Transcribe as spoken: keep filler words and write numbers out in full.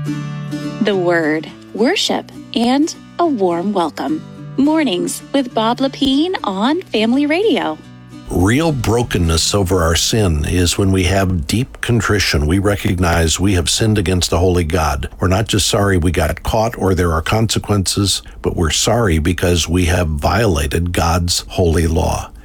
The Word, worship, and a warm welcome. Mornings with Bob Lepine on Family Radio. Real brokenness over our sin is when we have deep contrition. We recognize we have sinned against the holy God. We're not just sorry we got caught or there are consequences, but we're sorry because we have violated God's holy law.